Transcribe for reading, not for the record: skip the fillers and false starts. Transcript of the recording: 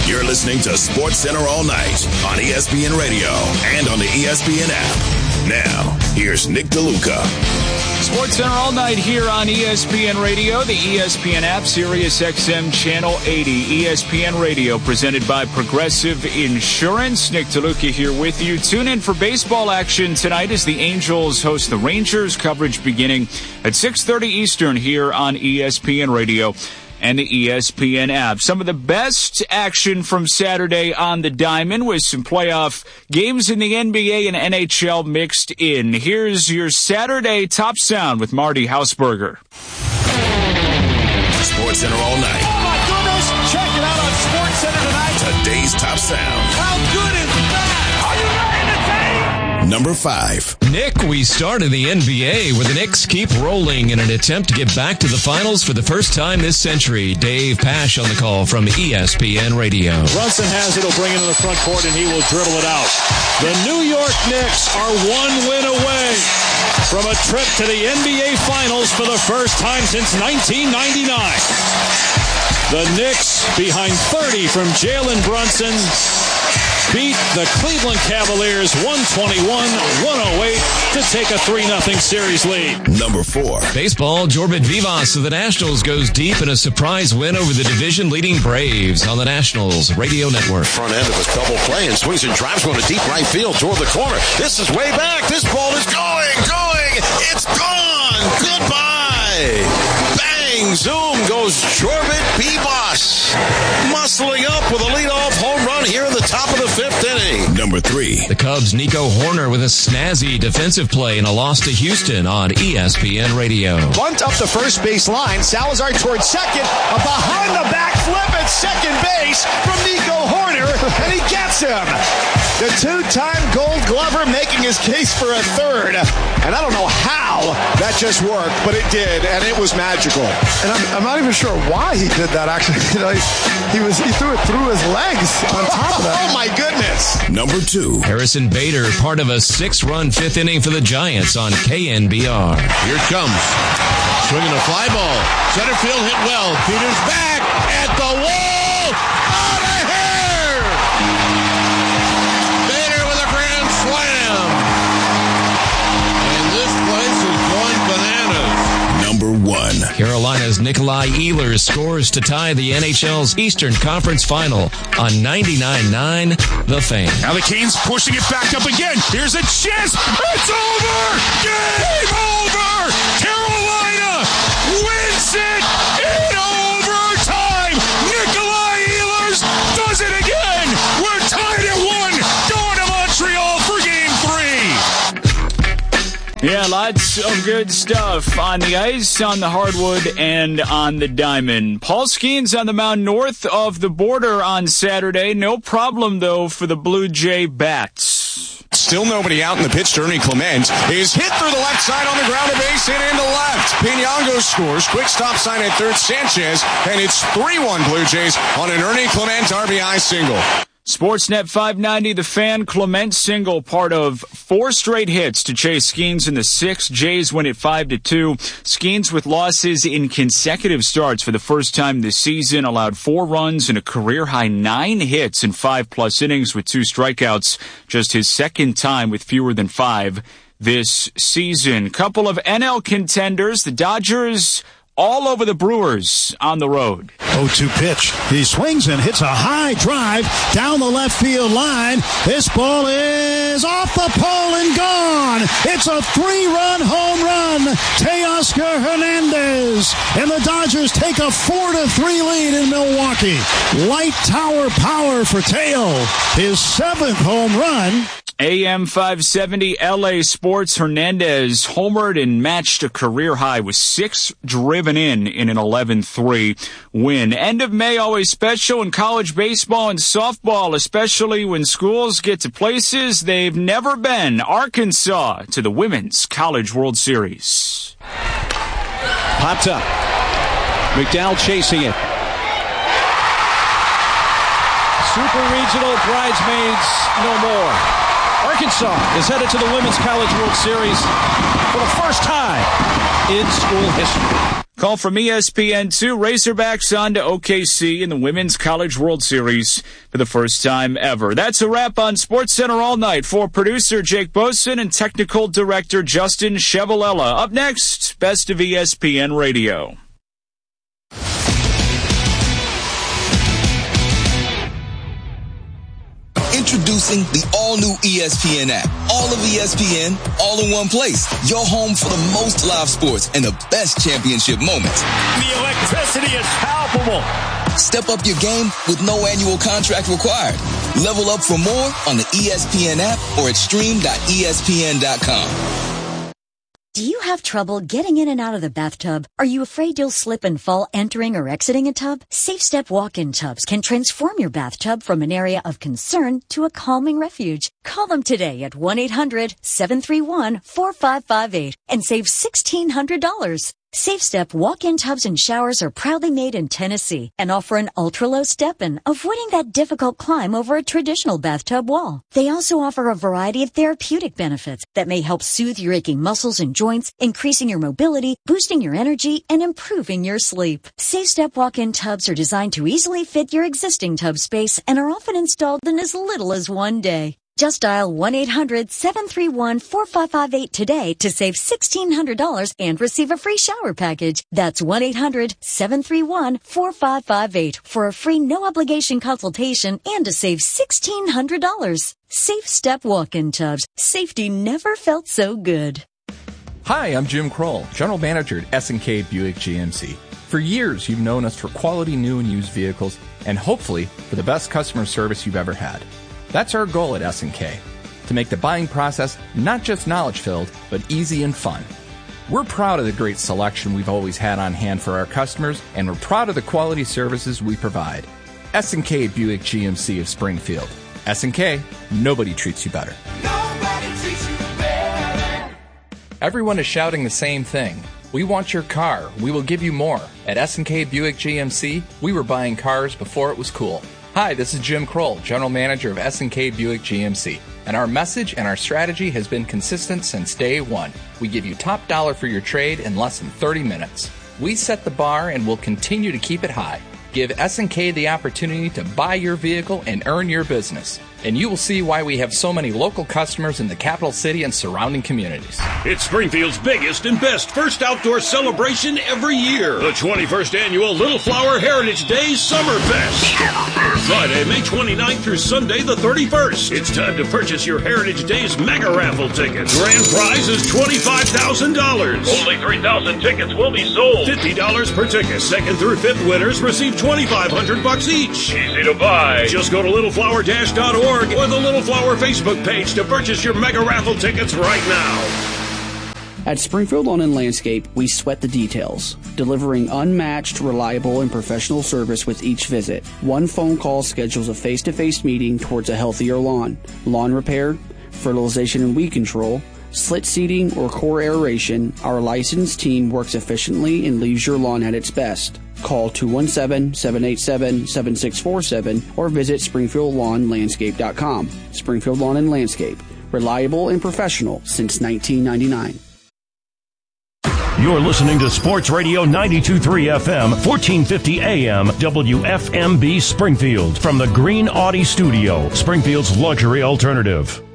You're listening to Sports Center all night on ESPN Radio and on the ESPN app. Now, here's Nick DeLuca. Sports Center all night here on ESPN Radio, the ESPN app, Sirius XM Channel 80. ESPN Radio presented by Progressive Insurance. Nick DeLuca here with you. Tune in for baseball action tonight as the Angels host the Rangers. Coverage beginning at 6:30 Eastern here on ESPN Radio and the ESPN app. Some of the best action from Saturday on the diamond with some playoff games in the NBA and NHL mixed in. Here's your Saturday top sound with Marty Hausberger. Sports Center all night. Oh my goodness! Check it out on Sports Center tonight. Today's top sound. How good is that? Are you ready to take? Number 5. Nick, we start in the NBA where the Knicks keep rolling in an attempt to get back to the finals for the first time this century. Dave Pasch on the call from ESPN Radio. Brunson has it, he'll bring it to the front court, and he will dribble it out. The New York Knicks are one win away from a trip to the NBA Finals for the first time since 1999. The Knicks, behind 30 from Jalen Brunson, beat the Cleveland Cavaliers 121-108 to take a 3-0 series lead. Number 4. Baseball, Jorbit Vivas of the Nationals goes deep in a surprise win over the division-leading Braves on the Nationals Radio Network. Front end of his double play and swings and drives one to deep right field toward the corner. This is way back. This ball is going. It's gone. Goodbye. Bang, zoom goes Jorbit Vivas. Muscling up with a leadoff home run here in the top of the 5th inning. Number 3. The Cubs' Nico Horner with a snazzy defensive play in a loss to Houston on ESPN Radio. Bunt up the first base line. Salazar towards second. A behind the back flip at second base from Nico Horner, and he gets him. The 2-time Gold Glover making his case for a third. And I don't know how that just worked, but it did, and it was magical. And I'm not even sure why he did that, actually. He threw it through his legs on top of that. Oh, my goodness. Number 2. Harrison Bader, part of a 6-run 5th inning for the Giants on KNBR. Here it comes. Swinging a fly ball. Center field hit well. Peters back at the wall. Out of here. Bader with a grand slam. And this place is going bananas. Number 1. Carolina's Nikolai Ehlers scores to tie the NHL's Eastern Conference Final on 99.9 The Fan. Now the Canes pushing it back up again. Here's a chance. It's over. Game over. Carolina wins it in overtime. Nikolai Ehlers does it again. We're tied at 1. Going to Montreal for Game 3. Yeah, lots of good stuff on the ice, on the hardwood, and on the diamond. Paul Skeens on the mound north of the border on Saturday. No problem, though, for the Blue Jay Bats. Still nobody out in the pitch to Ernie Clement. Is hit through the left side on the ground to base, hit into left. Piñango scores. Quick stop sign at third, Sanchez. And it's 3-1 Blue Jays on an Ernie Clement RBI single. Sportsnet 590, The Fan, Clement single, part of 4 straight hits to chase Skeens in the 6th. Jays win it 5-2. Skeens with losses in consecutive starts for the first time this season, allowed 4 runs and a career-high 9 hits in 5+ innings with 2 strikeouts. Just his second time with fewer than 5 this season. Couple of NL contenders, the Dodgers all over the Brewers on the road. 0-2 pitch. He swings and hits a high drive down the left field line. This ball is off the pole and gone. It's a 3-run home run. Teoscar Hernandez. And the Dodgers take a 4-3 lead in Milwaukee. Light tower power for Teo. His 7th home run. AM 570 LA Sports. Hernandez homered and matched a career high with 6 driven in an 11-3 win. End of May always special in college baseball and softball, especially when schools get to places they've never been. Arkansas to the Women's College World Series. Popped up. McDowell chasing it. Super Regional bridesmaids no more. Arkansas is headed to the Women's College World Series for the first time in school history. Call from ESPN2. Razorbacks on to OKC in the Women's College World Series for the first time ever. That's a wrap on SportsCenter All Night. For producer Jake Boson and technical director Justin Chevalella. Up next, Best of ESPN Radio. Introducing the all-new ESPN app. All of ESPN, all in one place. Your home for the most live sports and the best championship moments. The electricity is palpable. Step up your game with no annual contract required. Level up for more on the ESPN app or at stream.espn.com. Do you have trouble getting in and out of the bathtub? Are you afraid you'll slip and fall entering or exiting a tub? SafeStep walk-in tubs can transform your bathtub from an area of concern to a calming refuge. Call them today at 1-800-731-4558 and save $1,600. SafeStep walk-in tubs and showers are proudly made in Tennessee and offer an ultra-low step-in, avoiding that difficult climb over a traditional bathtub wall. They also offer a variety of therapeutic benefits that may help soothe your aching muscles and joints, increasing your mobility, boosting your energy, and improving your sleep. SafeStep walk-in tubs are designed to easily fit your existing tub space and are often installed in as little as one day. Just dial 1-800-731-4558 today to save $1,600 and receive a free shower package. That's 1-800-731-4558 for a free no-obligation consultation and to save $1,600. SafeStep walk-in tubs. Safety never felt so good. Hi, I'm Jim Kroll, General Manager at S&K Buick GMC. For years, you've known us for quality new and used vehicles and hopefully for the best customer service you've ever had. That's our goal at S&K, to make the buying process not just knowledge-filled, but easy and fun. We're proud of the great selection we've always had on hand for our customers, and we're proud of the quality services we provide. S&K Buick GMC of Springfield. S&K, nobody treats you better. Nobody treats you better. Everyone is shouting the same thing. We want your car. We will give you more. At S&K Buick GMC, we were buying cars before it was cool. Hi, this is Jim Kroll, General Manager of S&K Buick GMC, and our message and our strategy has been consistent since day one. We give you top dollar for your trade in less than 30 minutes. We set the bar and will continue to keep it high. Give S&K the opportunity to buy your vehicle and earn your business. And you will see why we have so many local customers in the capital city and surrounding communities. It's Springfield's biggest and best first outdoor celebration every year. The 21st Annual Little Flower Heritage Days Summer Fest. Friday, May 29th through Sunday, the 31st. It's time to purchase your Heritage Days mega raffle tickets. Grand prize is $25,000. Only 3,000 tickets will be sold. $50 per ticket. Second through fifth winners receive $2,500 each. Easy to buy. Just go to littleflower-.org or the Little Flower Facebook page to purchase your mega raffle tickets right now. At Springfield Lawn and Landscape, we sweat the details, delivering unmatched, reliable, and professional service with each visit. One phone call schedules a face-to-face meeting towards a healthier lawn. Lawn repair, fertilization and weed control, slit seeding, or core aeration, our licensed team works efficiently and leaves your lawn at its best. Call 217-787-7647 or visit SpringfieldLawnLandscape.com. Springfield Lawn and Landscape. Reliable and professional since 1999. You're listening to Sports Radio 92.3 FM, 1450 AM, WFMB Springfield. From the Green Audi Studio, Springfield's luxury alternative.